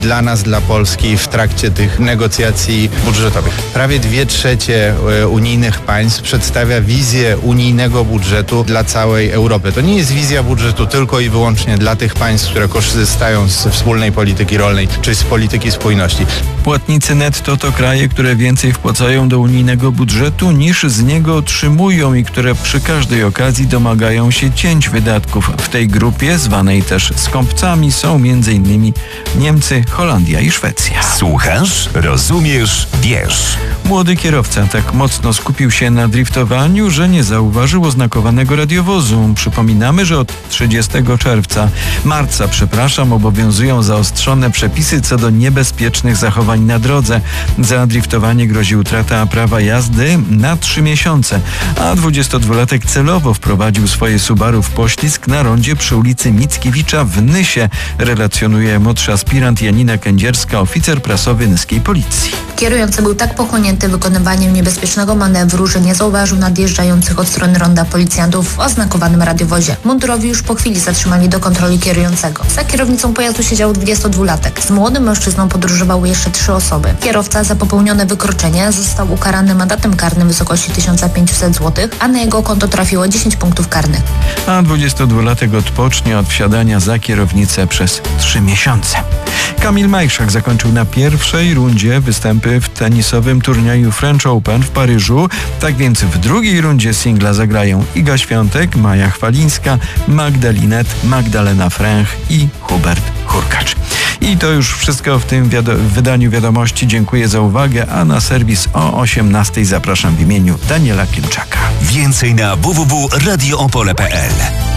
dla nas, dla Polski w trakcie tych negocjacji budżetowych. Prawie 2/3 unijnych państw przedstawia wizję unijnego budżetu dla całej Europy. To nie jest wizja budżetu tylko i wyłącznie dla tych państw, które korzystają z wspólnej polityki rolnej czy z polityki spójności. Płatnicy netto to kraje, które więcej wpłacają do unijnego budżetu niż z niego otrzymują i które przy każdej okazji domagają się cięć wydatków. W tej grupie, zwanej też skąpcami, są m.in. Niemcy, Holandia i Szwecja. Słuchasz, rozumiesz, wiesz. Młody kierowca tak mocno skupił się na driftowaniu, że nie zauważył oznakowanego radiowozu. Przypominamy, że od 30 marca obowiązują zaostrzone przepisy co do niebezpiecznych zachowań na drodze. Za driftowanie grozi utrata prawa jazdy na 3 miesiące, a 22-latek celowo wprowadził swoje Subaru w poślizg na rondzie przy ulicy Mickiewicza w Nysie, relacjonuje młodszy aspirant Janina Kędzierska, oficer prasowy nyskiej policji. Kierujący był tak pochłonięty wykonywaniem niebezpiecznego manewru, że nie zauważył nadjeżdżających od strony ronda policjantów w oznakowanym radiowozie. Mundurowi już po chwili zatrzymali do kontroli kierującego. Za kierownicą pojazdu siedział 22-latek. Z młodym mężczyzną podróżowały jeszcze 3 osoby. Kierowca za popełnione wykroczenie został ukarany mandatem karnym w wysokości 1500 zł, a na jego konto trafiło 10 punktów karnych. A 22-latek odpocznie od wsiadania za kierownicę przez 3 miesiące. Kamil Majchrzak zakończył na pierwszej rundzie występy w tenisowym turnieju French Open w Paryżu. Tak więc w drugiej rundzie singla zagrają Iga Świątek, Maja Chwalińska, Magda Linette, Magdalena Fręch i Hubert Hurkacz. I to już wszystko w tym wydaniu wiadomości. Dziękuję za uwagę, a na serwis o 18:00 zapraszam w imieniu Daniela Klimczaka. Więcej na www.radioopole.pl.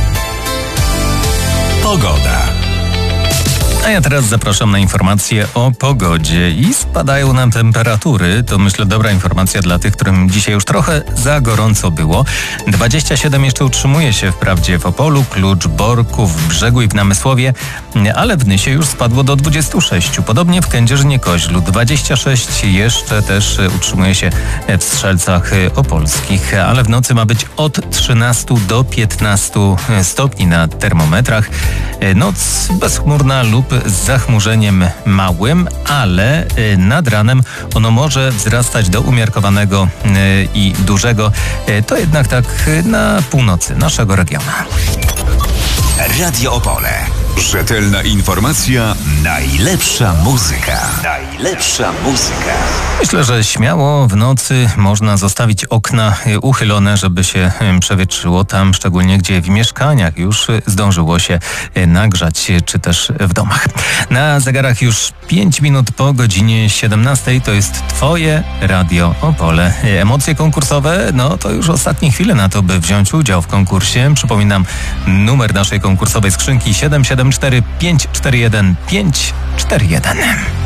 Pogoda. A ja teraz zapraszam na informacje o pogodzie i spadają nam temperatury. To myślę dobra informacja dla tych, którym dzisiaj już trochę za gorąco było. 27 jeszcze utrzymuje się wprawdzie w Opolu, Klucz, Borku, w Brzegu i w Namysłowie, ale w Nysie już spadło do 26. Podobnie w Kędzierzynie-Koźlu 26 jeszcze też utrzymuje się w Strzelcach Opolskich, ale w nocy ma być od 13 do 15 stopni na termometrach. Noc bezchmurna lub z zachmurzeniem małym, ale nad ranem ono może wzrastać do umiarkowanego i dużego. To jednak tak na północy naszego regionu. Radio Opole. Rzetelna informacja, najlepsza muzyka. Najlepsza muzyka. Myślę, że śmiało w nocy można zostawić okna uchylone, żeby się przewietrzyło tam, szczególnie gdzie w mieszkaniach już zdążyło się nagrzać, czy też w domach. Na zegarach już 5 minut po godzinie 17:00 to jest Twoje Radio Opole. Emocje konkursowe, no to już ostatnie chwile na to, by wziąć udział w konkursie. Przypominam, numer naszej konkursowej skrzynki 774 541 541.